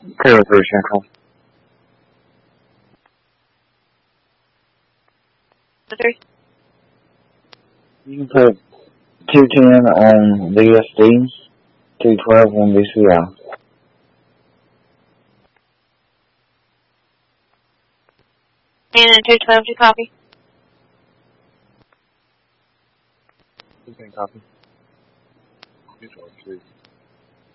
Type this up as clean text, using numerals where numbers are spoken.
Taylor 3 Central. You can put 210 on VSD, 212 on VCI. And 212, you copy? You can copy. 212,